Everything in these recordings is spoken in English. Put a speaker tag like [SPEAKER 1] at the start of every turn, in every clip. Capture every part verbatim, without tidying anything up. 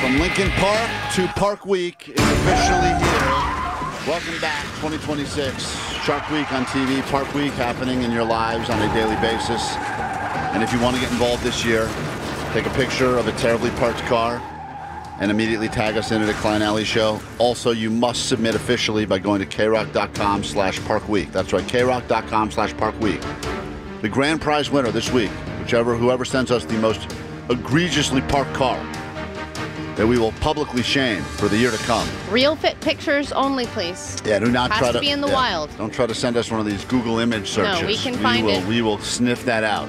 [SPEAKER 1] From Lincoln Park to Park Week is officially here. Welcome back, twenty twenty-six. Shark Week on T V, Park Week happening in your lives on a daily basis. And if you want to get involved this year, take a picture of a terribly parked car and immediately tag us in at a Klein Alley Show. Also, you must submit officially by going to krock.com slash Park Week. That's right, krock.com slash Park Week. The grand prize winner this week, whichever whoever sends us the most egregiously parked car that we will publicly shame for the year to come.
[SPEAKER 2] Real fit pictures only, please.
[SPEAKER 1] Yeah, do not
[SPEAKER 2] Has
[SPEAKER 1] try
[SPEAKER 2] to
[SPEAKER 1] to
[SPEAKER 2] be in the
[SPEAKER 1] yeah,
[SPEAKER 2] wild.
[SPEAKER 1] Don't try to send us one of these Google image searches.
[SPEAKER 2] No, we can
[SPEAKER 1] we
[SPEAKER 2] find
[SPEAKER 1] will,
[SPEAKER 2] it.
[SPEAKER 1] We will sniff that out.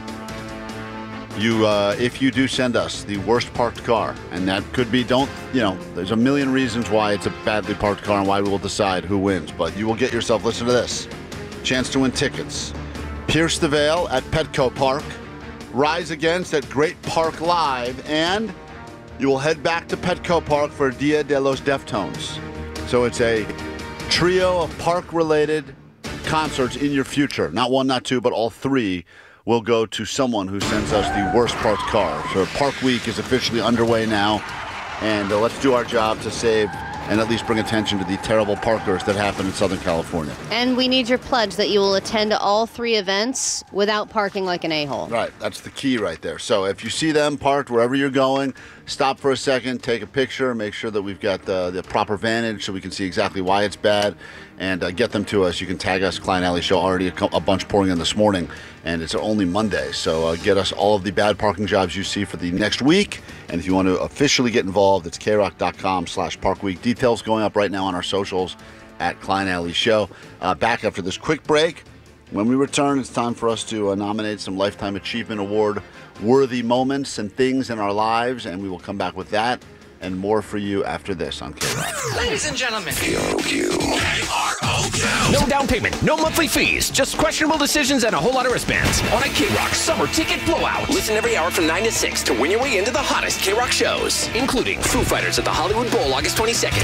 [SPEAKER 1] You, uh, if you do send us the worst parked car, and that could be, don't, you know, there's a million reasons why it's a badly parked car and why we will decide who wins, but you will get yourself, listen to this, chance to win tickets. Pierce the Veil at Petco Park, Rise Against at Great Park Live, and you will head back to Petco Park for Dia de los Deftones. So it's a trio of park-related concerts in your future. Not one, not two, but all three will go to someone who sends us the worst parked car. So Park Week is officially underway now, and uh, let's do our job to save and at least bring attention to the terrible parkers that happen in Southern California.
[SPEAKER 2] And we need your pledge that you will attend all three events without parking like an a-hole.
[SPEAKER 1] Right, that's the key right there. So if you see them parked wherever you're going, stop for a second, take a picture, make sure that we've got the, the proper vantage so we can see exactly why it's bad, and uh, get them to us. You can tag us, Klein Alley Show, already a, co- a bunch pouring in this morning, and it's only Monday. So uh, get us all of the bad parking jobs you see for the next week. And if you want to officially get involved, it's krock.com slash Park Week. Details going up right now on our socials at Klein Alley Show. Uh, back after this quick break. When we return, it's time for us to uh, nominate some Lifetime Achievement Award worthy moments and things in our lives, and we will come back with that and more for you after this on K-Rock.
[SPEAKER 3] Ladies and gentlemen,
[SPEAKER 4] K R O Q.
[SPEAKER 3] K R O Q.
[SPEAKER 4] No down payment, no monthly fees, just questionable decisions and a whole lot of wristbands on a K-Rock summer ticket blowout. Listen every hour from nine to six to win your way into the hottest K-Rock shows, including Foo Fighters at the Hollywood Bowl August twenty-second,